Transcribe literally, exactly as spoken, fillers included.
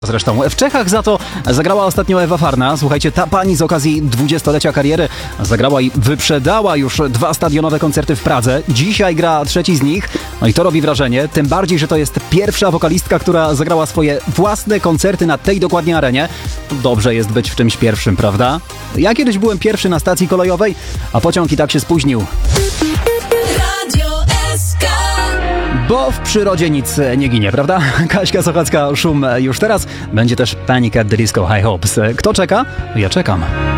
Zresztą w Czechach za to zagrała ostatnio Ewa Farna. Słuchajcie, ta pani z okazji dwudziestolecia kariery zagrała i wyprzedała już dwa stadionowe koncerty w Pradze. Dzisiaj gra trzeci z nich. No i to robi wrażenie, tym bardziej, że to jest pierwsza wokalistka, która zagrała swoje własne koncerty na tej dokładnie arenie. Dobrze jest być w czymś pierwszym, prawda? Ja kiedyś byłem pierwszy na stacji kolejowej, a pociąg i tak się spóźnił. Bo w przyrodzie nic nie ginie, prawda? Kaśka Sochacka, Szum już teraz. Będzie też Panic at the Disco High Hopes. Kto czeka? Ja czekam.